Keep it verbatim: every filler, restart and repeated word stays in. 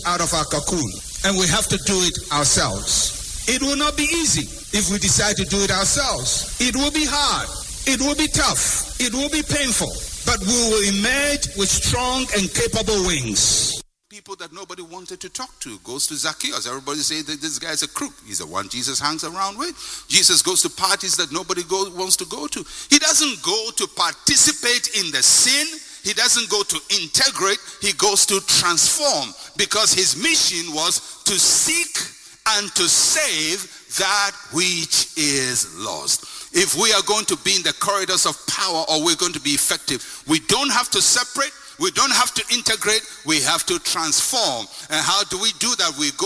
out of our cocoon, and we have to do it ourselves. It will not be easy if we decide to do it ourselves. It will be hard. It will be tough. It will be painful. But we will emerge with strong and capable wings. People that nobody wanted to talk to goes to Zacchaeus. Everybody say that this guy's a crook. He's the one Jesus hangs around with. Jesus goes to parties that nobody go, wants to go to. He doesn't go to participate in the sin. He doesn't go to integrate. He goes to transform, because his mission was to seek and to save that which is lost. If we are going to be in the corridors of power, or we're going to be effective, we don't have to separate. We don't have to integrate. We have to transform. And how do we do that? We go